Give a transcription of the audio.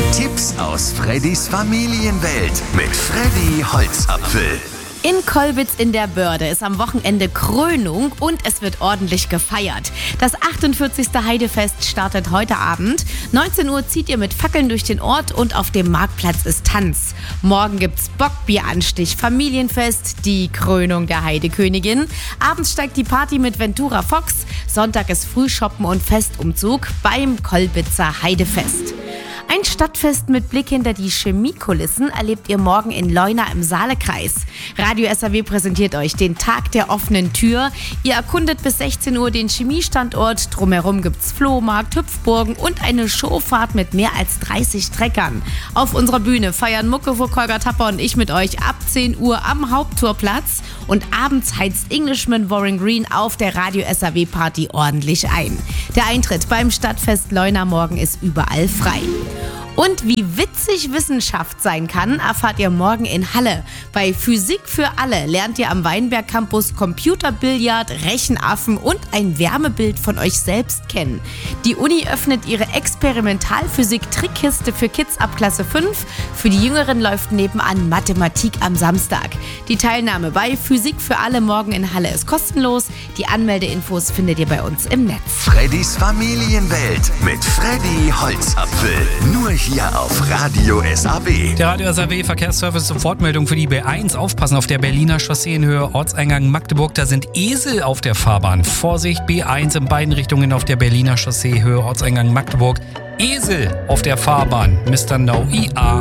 Tipps aus Freddys Familienwelt mit Freddy Holzapfel. In Kollwitz in der Börde ist am Wochenende Krönung und es wird ordentlich gefeiert. Das 48. Heidefest startet heute Abend. 19 Uhr zieht ihr mit Fackeln durch den Ort und auf dem Marktplatz ist Tanz. Morgen gibt's Bockbieranstich, Familienfest, die Krönung der Heidekönigin. Abends steigt die Party mit Ventura Fox. Sonntag ist Frühshoppen und Festumzug beim Kollwitzer Heidefest. Ein Stadtfest mit Blick hinter die Chemiekulissen erlebt ihr morgen in Leuna im Saalekreis. Radio SAW präsentiert euch den Tag der offenen Tür. Ihr erkundet bis 16 Uhr den Chemiestandort. Drumherum gibt's Flohmarkt, Hüpfburgen und eine Showfahrt mit mehr als 30 Treckern. Auf unserer Bühne feiern Muckefuck, Holger Tapper und ich mit euch ab 10 Uhr am Haupttorplatz. Und abends heizt Englishman Warren Green auf der Radio SAW Party ordentlich ein. Der Eintritt beim Stadtfest Leuna morgen ist überall frei. Und wie witzig Wissenschaft sein kann, erfahrt ihr morgen in Halle. Bei Physik für alle lernt ihr am Weinberg Campus Computerbillard, Rechenaffen und ein Wärmebild von euch selbst kennen. Die Uni öffnet ihre Experimentalphysik-Trickkiste für Kids ab Klasse 5. Für die Jüngeren läuft nebenan Mathematik am Samstag. Die Teilnahme bei Physik für alle morgen in Halle ist kostenlos. Die Anmeldeinfos findet ihr bei uns im Netz. Freddys Familienwelt mit Freddy Holzapfel. Nur hier auf Radio SAW. Der Radio SAW Verkehrsservice Sofortmeldung für die B1. Aufpassen auf der Berliner Chaussee in Höhe Ortseingang Magdeburg. Da sind Esel auf der Fahrbahn. Vorsicht, B1 in beiden Richtungen auf der Berliner Chaussee Höhe Ortseingang Magdeburg. Esel auf der Fahrbahn. Mr. No IA.